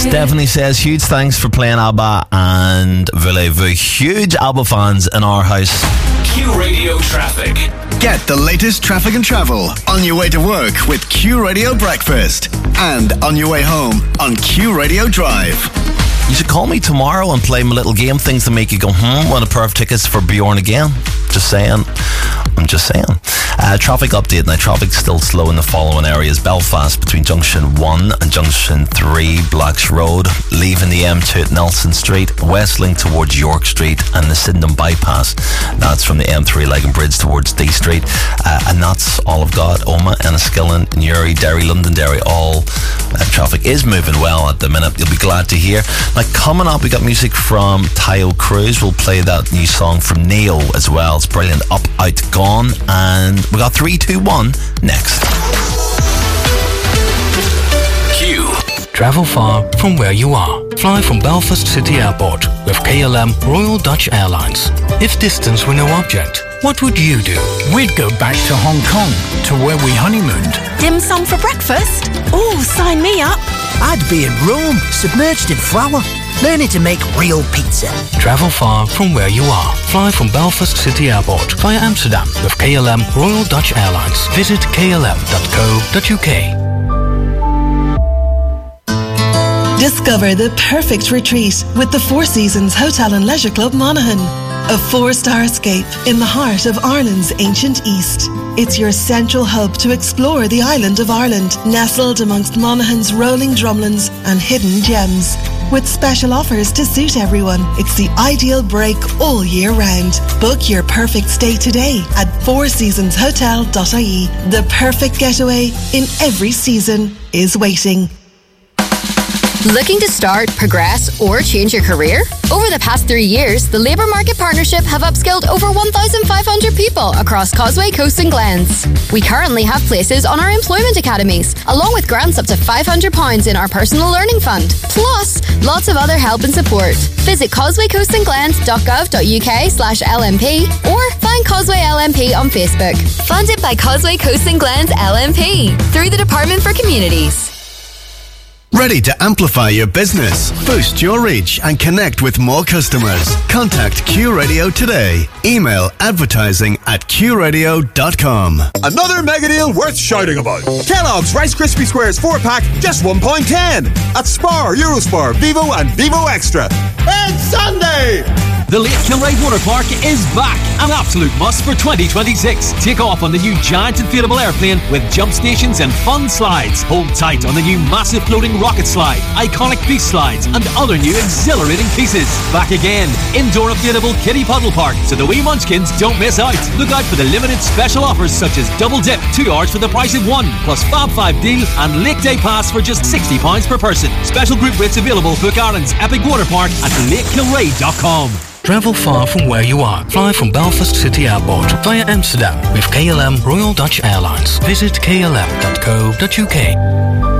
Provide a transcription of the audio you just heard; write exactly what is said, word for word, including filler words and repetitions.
Stephanie says, huge thanks for playing ABBA and voulez-vous. Huge ABBA fans in our house. Q Radio Traffic. Get the latest traffic and travel on your way to work with Q Radio Breakfast and on your way home on Q Radio Drive. You should call me tomorrow and play my little game, things that make you go, hmm, win a pair of tickets for Bjorn again. Just saying. I'm just saying. Uh, traffic update. Now, traffic's still slow in the following areas. Belfast between Junction one and Junction three, Blacks Road. Leaving the M two at Nelson Street. Westlink towards York Street and the Sydenham Bypass. That's from the M three Legan Bridge towards D Street. Uh, and that's all I've got. Oma, Enniskillen, Newry, Derry, Londonderry, all uh, traffic is moving well at the minute. You'll be glad to hear. Now, coming up, we got music from Tayo Cruz. We'll play that new song from Neo as well. It's brilliant. Up, Out, Gone. And we got three, two, one next. Q. Travel far from where you are. Fly from Belfast City Airport with K L M Royal Dutch Airlines. If distance were no object, what would you do? We'd go back to Hong Kong, to where we honeymooned. Dim sum for breakfast? Oh, sign me up. I'd be in Rome, submerged in flour, learning to make real pizza. Travel far from where you are. Fly from Belfast City Airport via Amsterdam with K L M Royal Dutch Airlines. Visit k l m dot co dot u k. Discover the perfect retreat with the Four Seasons Hotel and Leisure Club Monaghan. A four-star escape in the heart of Ireland's ancient East. It's your central hub to explore the island of Ireland, nestled amongst Monaghan's rolling drumlins and hidden gems. With special offers to suit everyone, it's the ideal break all year round. Book your perfect stay today at four seasons hotel dot I E. The perfect getaway in every season is waiting. Looking to start, progress, or change your career? Over the past three years, the Labour Market Partnership have upskilled over one thousand five hundred people across Causeway, Coast and Glens. We currently have places on our employment academies, along with grants up to five hundred pounds in our personal learning fund, plus lots of other help and support. Visit causeway coast and glens dot gov dot u k slash L M P or find Causeway L M P on Facebook. Funded by Causeway Coast and Glens L M P through the Department for Communities. Ready to amplify your business, boost your reach and connect with more customers? Contact Q Radio today. Email advertising at q radio dot com. Another mega deal worth shouting about. Kellogg's Rice Krispie Squares four pack, just one pound ten. At Spar, Eurospar, Vivo and Vivo Extra. It's Sunday! The Lake Kilray Water Park is back. An absolute must for twenty twenty-six. Take off on the new giant inflatable airplane with jump stations and fun slides. Hold tight on the new massive floating rocket slide, iconic beast slides, and other new exhilarating pieces. Back again. Indoor inflatable kiddie puddle park, so the wee munchkins don't miss out. Look out for the limited special offers such as double dip, two hours for the price of one, plus Fab five deal and Lake Day Pass for just sixty pounds per person. Special group rates available for Ireland's Epic Water Park at lake kilray dot com. Travel far from where you are. Fly from Belfast City Airport via Amsterdam with K L M Royal Dutch Airlines. Visit k l m dot co dot u k.